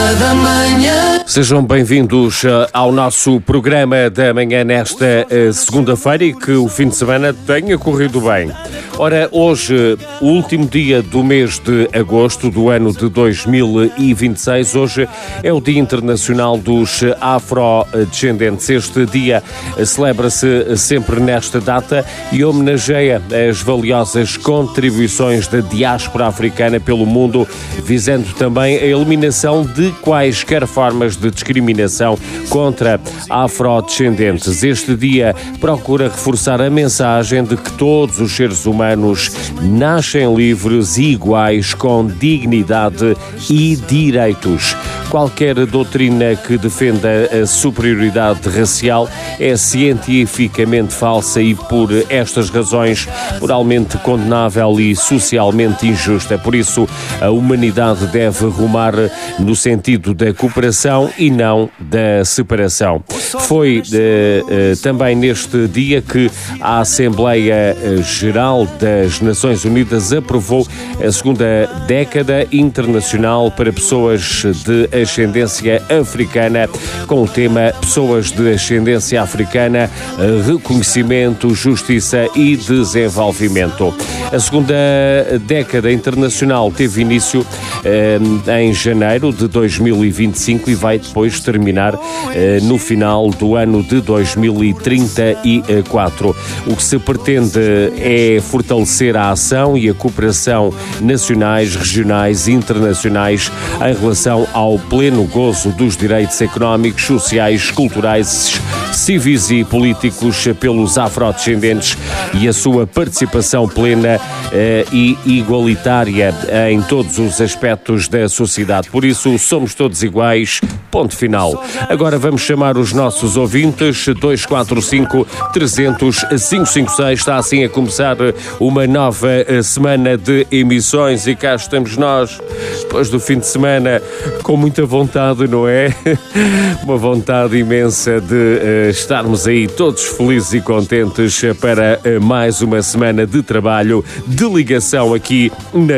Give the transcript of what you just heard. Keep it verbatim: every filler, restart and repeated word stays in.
da manhã. Sejam bem-vindos ao nosso programa da manhã nesta segunda-feira e que o fim de semana tenha corrido bem. Ora, hoje, o último dia do mês de agosto do ano de dois mil e vinte e seis, hoje é o Dia Internacional dos Afrodescendentes. Este dia celebra-se sempre nesta data e homenageia as valiosas contribuições da diáspora africana pelo mundo, visando também a eliminação de quaisquer formas de discriminação contra afrodescendentes. Este dia procura reforçar a mensagem de que todos os seres humanos nascem livres e iguais, com dignidade e direitos. Qualquer doutrina que defenda a superioridade racial é cientificamente falsa e, por estas razões, moralmente condenável e socialmente injusta. Por isso, a humanidade deve rumar no sentido da cooperação e não da separação. Foi eh, eh, também neste dia que a Assembleia Geral das Nações Unidas aprovou a segunda década internacional para pessoas de ascendência africana, com o tema Pessoas de Ascendência Africana, Reconhecimento, Justiça e Desenvolvimento. A segunda década internacional teve início eh, em janeiro de dois mil e vinte e cinco e vai depois terminar eh, no final do ano de dois mil e trinta e quatro. O que se pretende é fortalecer a ação e a cooperação nacionais, regionais e internacionais em relação ao pleno gozo dos direitos económicos, sociais, culturais, civis e políticos pelos afrodescendentes e a sua participação plena eh, e igualitária em todos os aspectos da sociedade. Por isso, somos todos iguais, ponto final. Agora vamos chamar os nossos ouvintes. Dois quatro cinco, três zero zero, cinco cinco seis. Está assim a começar uma nova semana de emissões e cá estamos nós, depois do fim de semana, com muita vontade, não é? Uma vontade imensa de uh, estarmos aí todos felizes e contentes para uh, mais uma semana de trabalho, de ligação aqui na